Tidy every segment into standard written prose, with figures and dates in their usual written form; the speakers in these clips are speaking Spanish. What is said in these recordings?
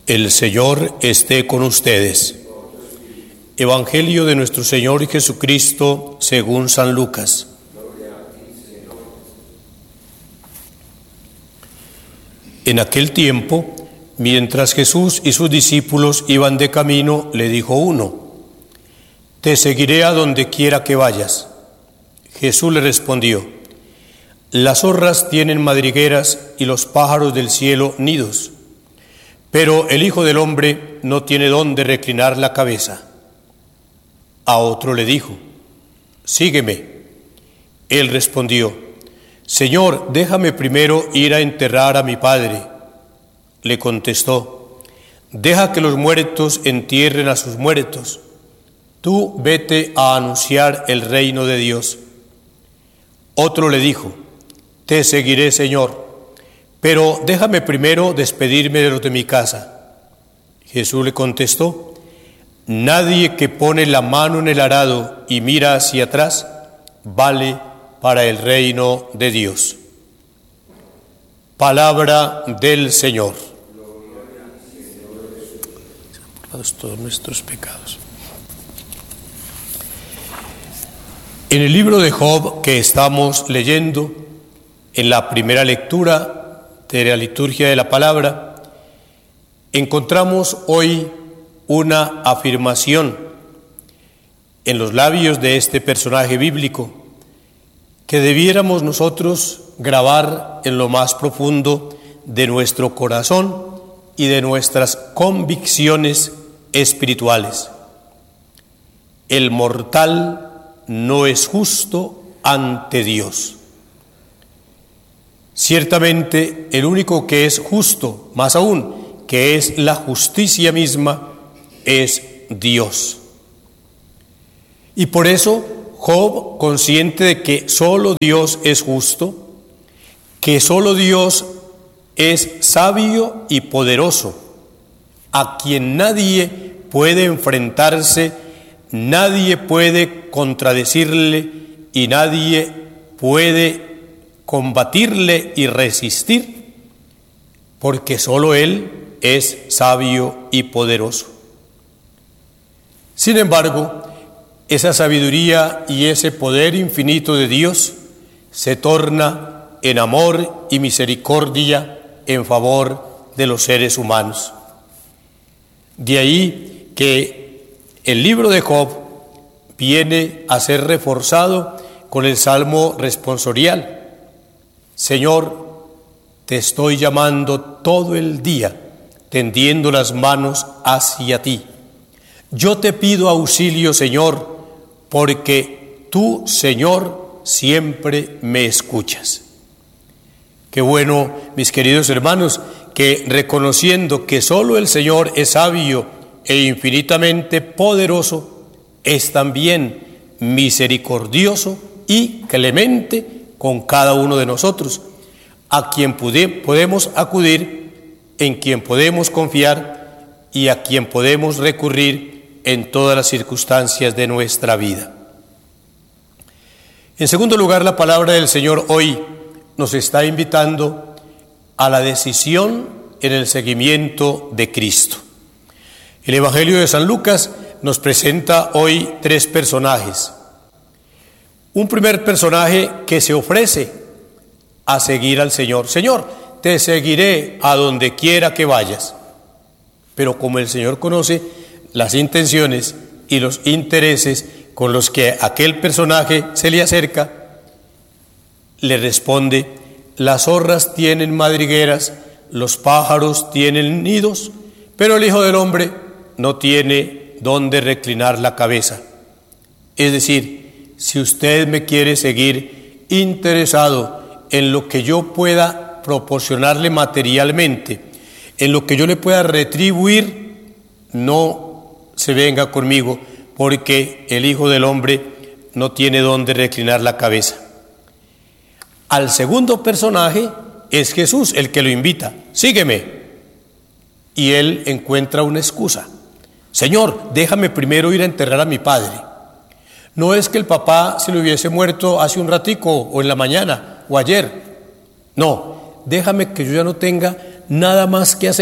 El Señor esté con ustedes. Evangelio de nuestro Señor Jesucristo según San Lucas. En aquel tiempo, mientras Jesús y sus discípulos iban de camino, le dijo uno: «Te seguiré a donde quiera que vayas». Jesús le respondió: «Las zorras tienen madrigueras y los pájaros del cielo nidos, pero el Hijo del Hombre no tiene dónde reclinar la cabeza». A otro le dijo: «Sígueme». Él respondió: «Señor, déjame primero ir a enterrar a mi padre». Le contestó: «Deja que los muertos entierren a sus muertos. Tú vete a anunciar el reino de Dios». Otro le dijo: «Te seguiré, Señor, pero déjame primero despedirme de los de mi casa». Jesús le contestó: «Nadie que pone la mano en el arado y mira hacia atrás vale para el reino de Dios». Palabra del Señor. Todos nuestros pecados. En el libro de Job que estamos leyendo, en la primera lectura de la liturgia de la palabra, encontramos hoy una afirmación en los labios de este personaje bíblico que debiéramos nosotros grabar en lo más profundo de nuestro corazón y de nuestras convicciones espirituales. El mortal no es justo ante Dios. Ciertamente, el único que es justo, más aún, que es la justicia misma, es Dios. Y por eso, Job, consciente de que solo Dios es justo, que solo Dios es sabio y poderoso, a quien nadie puede enfrentarse, nadie puede contradecirle y nadie puede combatirle y resistir, porque solo Él es sabio y poderoso. Sin embargo, esa sabiduría y ese poder infinito de Dios se torna en amor y misericordia en favor de los seres humanos. De ahí que el libro de Job viene a ser reforzado con el salmo responsorial: «Señor, te estoy llamando todo el día, tendiendo las manos hacia ti. Yo te pido auxilio, Señor, porque tú, Señor, siempre me escuchas». Qué bueno, mis queridos hermanos, que reconociendo que solo el Señor es sabio e infinitamente poderoso, es también misericordioso y clemente con cada uno de nosotros, a quien podemos acudir, en quien podemos confiar y a quien podemos recurrir en todas las circunstancias de nuestra vida. En segundo lugar, la palabra del Señor hoy nos está invitando a la decisión en el seguimiento de Cristo. El Evangelio de San Lucas nos presenta hoy tres personajes. Un primer personaje que se ofrece a seguir al Señor. «Señor, te seguiré a donde quiera que vayas». Pero como el Señor conoce las intenciones y los intereses con los que aquel personaje se le acerca, le responde: «Las zorras tienen madrigueras, los pájaros tienen nidos, pero el Hijo del Hombre no tiene dónde reclinar la cabeza». Es decir, si usted me quiere seguir interesado en lo que yo pueda proporcionarle materialmente, en lo que yo le pueda retribuir, no se venga conmigo, porque el Hijo del Hombre no tiene dónde reclinar la cabeza. Al segundo personaje es Jesús el que lo invita: «Sígueme». Y él encuentra una excusa: «Señor, déjame primero ir a enterrar a mi padre. No es que el papá se le hubiese muerto hace un ratico o en la mañana o ayer. No, déjame que yo ya no tenga nada más que hacer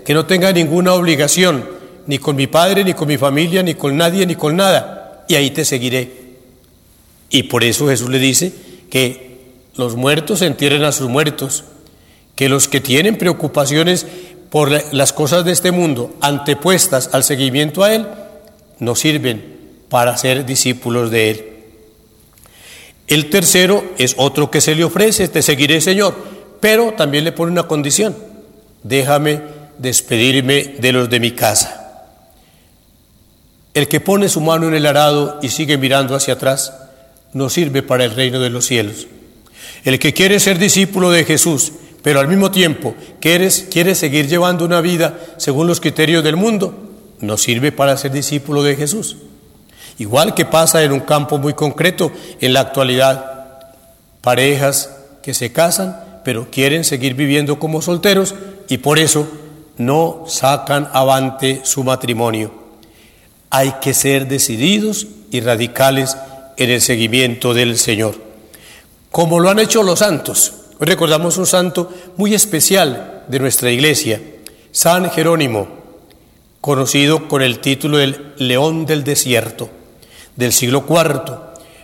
que no tenga ninguna obligación, ni con mi padre, ni con mi familia, ni con nadie, ni con nada, y ahí te seguiré. Y por eso Jesús le dice que los muertos entierren a sus muertos, que los que tienen preocupaciones por las cosas de este mundo antepuestas al seguimiento a Él, no sirven para ser discípulos de Él. El tercero es otro que se le ofrece: te seguiré, Señor, pero también le pone una condición: déjame despedirme de los de mi casa. El que pone su mano en el arado y sigue mirando hacia atrás no sirve para el reino de los cielos. El que quiere ser discípulo de Jesús, pero al mismo tiempo quiere seguir llevando una vida según los criterios del mundo, no sirve para ser discípulo de Jesús. Igual que pasa en un campo muy concreto en la actualidad: parejas que se casan pero quieren seguir viviendo como solteros y por eso no sacan avante su matrimonio. Hay que ser decididos y radicales en el seguimiento del Señor, como lo han hecho los santos. Hoy recordamos un santo muy especial de nuestra iglesia, San Jerónimo, conocido con el título del León del Desierto, del siglo IV.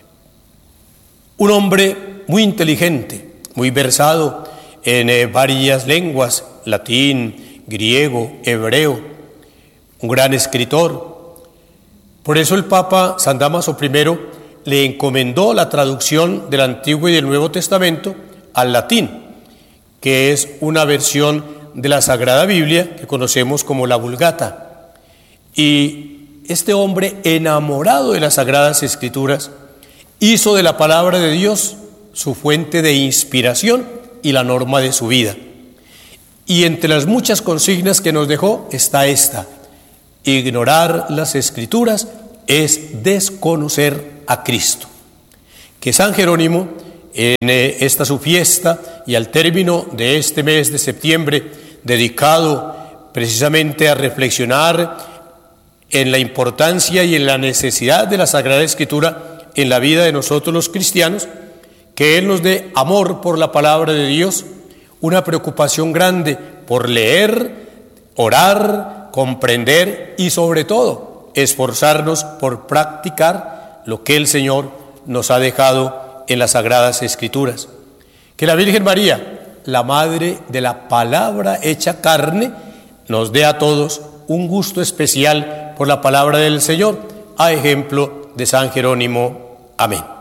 Un hombre muy inteligente, muy versado en varias lenguas: latín, griego, hebreo, un gran escritor. Por eso el Papa San Dámaso I le encomendó la traducción del Antiguo y del Nuevo Testamento al latín, que es una versión de la Sagrada Biblia que conocemos como la Vulgata. Y este hombre, enamorado de las Sagradas Escrituras, hizo de la palabra de Dios su fuente de inspiración y la norma de su vida. Y entre las muchas consignas que nos dejó está esta: ignorar las Escrituras es desconocer a Cristo. Que San Jerónimo, en esta su fiesta y al término de este mes de septiembre, dedicado precisamente a reflexionar en la importancia y en la necesidad de la Sagrada Escritura en la vida de nosotros los cristianos, que Él nos dé amor por la palabra de Dios, una preocupación grande por leer, orar, comprender y sobre todo esforzarnos por practicar lo que el Señor nos ha dejado en las Sagradas Escrituras. Que la Virgen María, la Madre de la Palabra hecha carne, nos dé a todos un gusto especial por la palabra del Señor, a ejemplo de San Jerónimo. Amén.